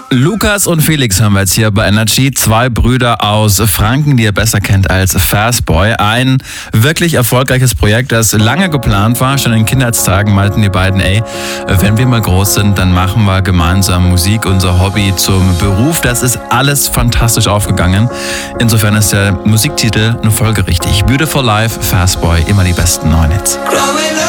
Lukas und Felix haben wir jetzt hier bei Energy. Zwei Brüder aus Franken, die ihr besser kennt als Fastboy. Ein wirklich erfolgreiches Projekt, das lange geplant war. Schon in Kindheitstagen meinten die beiden, wenn wir mal groß sind, dann machen wir gemeinsam Musik, unser Hobby zum Beruf. Das ist alles fantastisch aufgegangen. Insofern ist der Musiktitel eine Folge richtig. Beautiful Life, Fastboy, immer die besten neuen Hits.